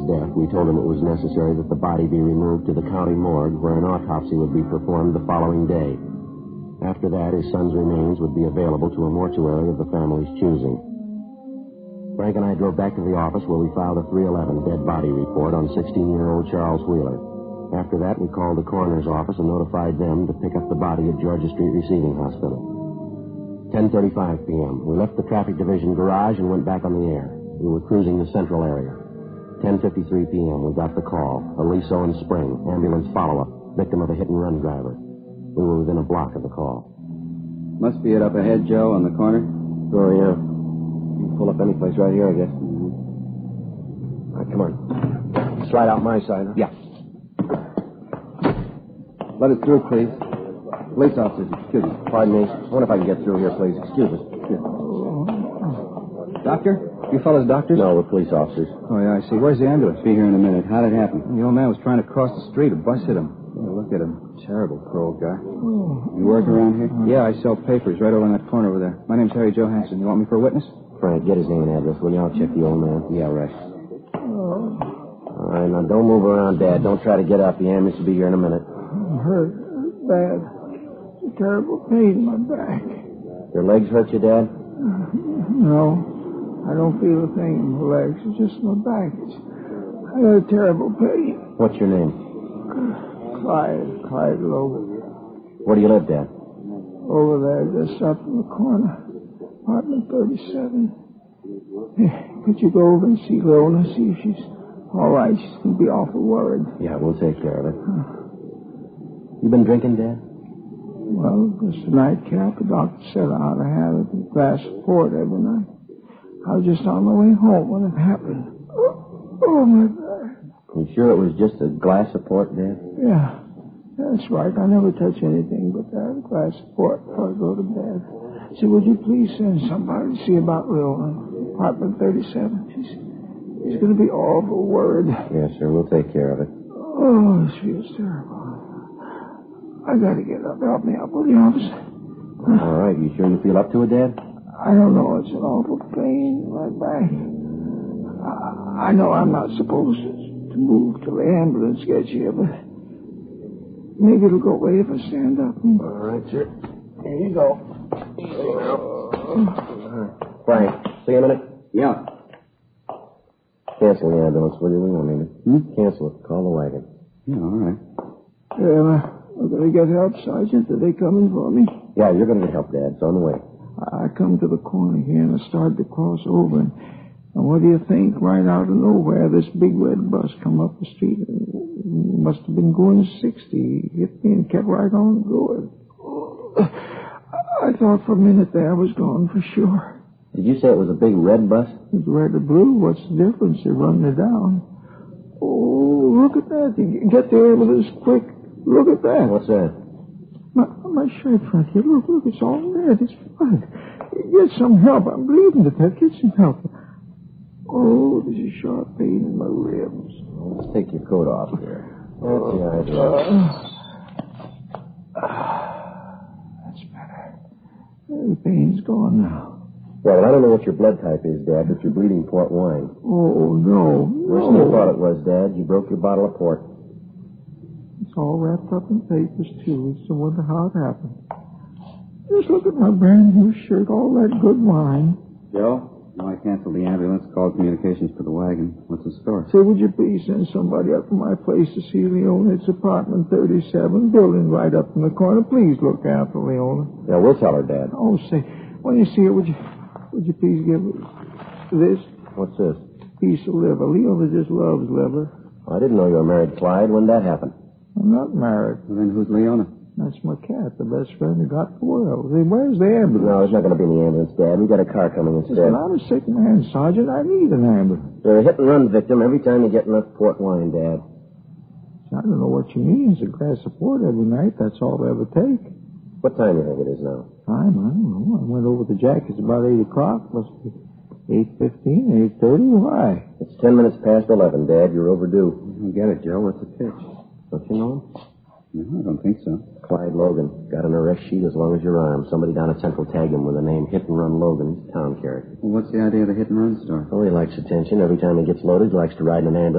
death, we told him it was necessary that the body be removed to the county morgue where an autopsy would be performed the following day. After that, his son's remains would be available to a mortuary of the family's choosing. Frank and I drove back to the office where we filed a 311 dead body report on 16-year-old Charles Wheeler. After that, we called the coroner's office and notified them to pick up the body at Georgia Street Receiving Hospital. 10:35 p.m. We left the traffic division garage and went back on the air. We were cruising the central area. 10:53 p.m. We got the call. Aliso and Spring, ambulance follow-up, victim of a hit-and-run driver. We were within a block of the call. Must be it up ahead, Joe, on the corner? Oh, yeah. You can pull up any place right here, I guess. All right, come on. Slide out my side, huh? Yeah. Let us through, please. Police officers, excuse me. Pardon me. I wonder if I can get through here, please. Excuse us. Doctor? You fellas doctors? No, we're police officers. Oh, yeah, I see. Where's the ambulance? Be here in a minute. How did it happen? The old man was trying to cross the street. A bus hit him. Oh, look at him. Terrible, poor old guy. You work around here? Yeah, I sell papers right over in that corner over there. My name's Harry Johansson. You want me for a witness? Frank, get his name and address, will you? I'll check the old man. Yeah, right. All right, now don't move around, Dad. Don't try to get up. The ambulance will be here in a minute. I'm hurt. Bad. A terrible pain in my back. Your legs hurt you, Dad? No. I don't feel a thing in my legs. It's just my back. I got a terrible pain. What's your name? Clyde Logan. Where do you live, Dad? Over there, just up in the corner. Apartment 37. Could you go over and see Leona, see if she's all right? She's going to be awful worried. Yeah, we'll take care of it. You been drinking, Dad? Well, just a nightcap. The doctor said I ought to have a glass of port every night. I was just on my way home when it happened. Oh, my back. You sure it was just a glass of port, Dad? Yeah, that's right. I never touch anything but that glass of port before I go to bed. So would you please send somebody to see about Leona, apartment 37? She's going to be awful worried. Yes, sir. We'll take care of it. Oh, this feels terrible. I got to get up. Help me up, will you, officer? All right. You sure you feel up to it, Dad? I don't know. It's an awful pain in my back. I know I'm not supposed to move till the ambulance gets here, but maybe it'll go away if I stand up. All right, sir. Here you go. Frank, see you in a minute? Yeah. Cancel the ambulance, will you? We won't need it. Cancel it. Call the wagon. Yeah, all right. I'm going to get help, Sergeant. Are they coming for me? Yeah, you're going to get help, Dad. It's on the way. I come to the corner here and I started to cross over. And what do you think? Right out of nowhere, this big red bus come up the street. It must have been going 60. Hit me and kept right on going. I thought for a minute there I was gone for sure. Did you say it was a big red bus? It's red or blue. What's the difference? They're running it down. Oh, look at that. Get the ambulance quick. Look at that. What's that? My shirt front here. Look, it's all red. It's blood. Get some help. I'm bleeding to death. Get some help. Oh, there's a sharp pain in my ribs. Let's take your coat off there. That's the idea. That's better. The pain's gone now. Well, I don't know what your blood type is, Dad, but you're bleeding port wine. Oh, no. Worse than I thought it was, Dad. You broke your bottle of port. It's all wrapped up in papers, too. It's a wonder how it happened. Just look at my brand new shirt, all that good wine. Joe? No, I canceled the ambulance, called communications for the wagon. What's the story? Say, would you please send somebody up to my place to see Leona? It's apartment 37, building right up in the corner. Please look after Leona. Yeah, we'll tell her, Dad. Oh, say, when you see her, would you please give her this? What's this? Piece of liver. Leona just loves liver. I didn't know you were married, Clyde. When did that happen? I'm not married. Well, then who's Leona? That's my cat, the best friend I got in the world. Hey, where's the ambulance? No, it's not going to be in the ambulance, Dad. We've got a car coming instead. Listen, I'm a sick man, Sergeant. I need an ambulance. You're a hit-and-run victim every time you get enough port wine, Dad. I don't know what you mean. It's a glass of port every night. That's all I ever take. What time do you think it is now? Time? I don't know. I went over to Jack. It's about 8 o'clock. Must be 8:15, 8:30. Why? It's 10 minutes past 11, Dad. You're overdue. I get it, Joe. What's the pitch? Don't you know him? No, I don't think so. Clyde Logan. Got an arrest sheet as long as your arm. Somebody down at Central tagged him with the name Hit and Run Logan. He's a town character. Well, what's the idea of the hit and run story? Oh, he likes attention. Every time he gets loaded, he likes to ride in an ambulance.